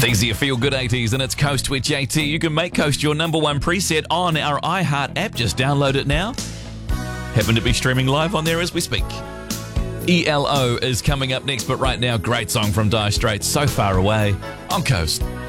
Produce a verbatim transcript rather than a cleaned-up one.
These are your feel-good eighties and it's Coast with J T. You can make Coast your number one preset on our iHeart app. Just download it now. Happen to be streaming live on there as we speak. E L O is coming up next, but right now, great song from Dire Straits, So Far Away, on Coast.